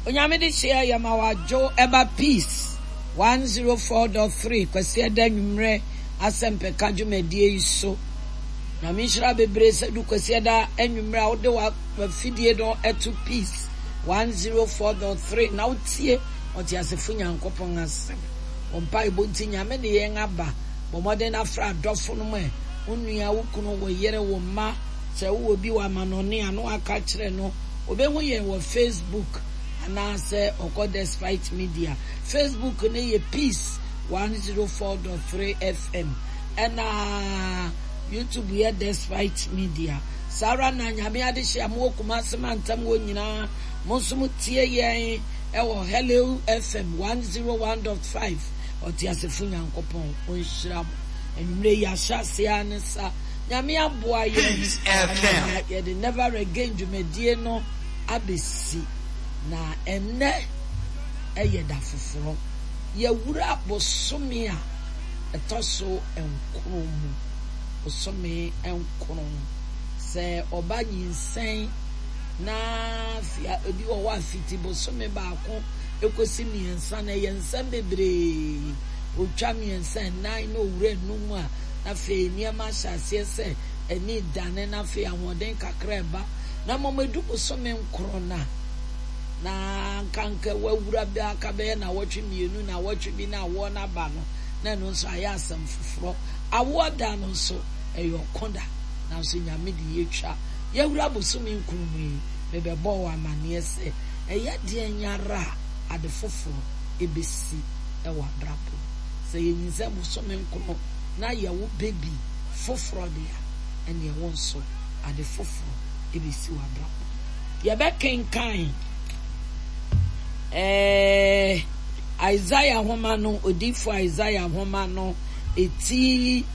onyame de share yamawajo eba peace 104.3 kwasi eda nwumre asempe kadwumadie iso na minshira bebre se du kwasi eda enwumre a wode wa fidie do eto peace 104.3 na utie oti asefu nyankopon asem ompa ibonti nyame ne yen aba bomode na fra adofo no me onua wukunu wo yere wo ma se wo bi wa manone ano aka kire no obehu ye wo Facebook ana se oko despite media Facebook ne ye peace 104.3 FM and YouTube ye despite media Sarah na nyame ade hia mo kuma semantam wo nyina mo nso tie yen ewo Hello FM 101.5 oti asefu nyankopon onhira enumre ya hyase anesa nyame aboa ye de never again dwumadie no abesi na enne eyeda foforo ye wura bosome a etoso enkromu bosome enkron se oba nyinsen na fia odi wo wa fiti bosome baako ekosi miensa na yensa bebre otwa miensa na ina owure numu a na fe niama hyase se eni dane na fe ahoden kakra ba na momedu bosome enkron na kanka wawura bi akabe na wotwe mienu na wotwe bi na wo na ba no na no nso ayasam foforo awoda no nso eyo konda na nso nyame di yetwa yawura bosome nkurumu bebebo wa mane ese eya de nyara ade foforo ebesi ewa brapo se yenyiza bosome nkurumu na yawo baby foforo dia ene ye wonso ade foforo ebesi wa brapo ye be kenkan Isaiah homa no odifo Isaiah homa no eti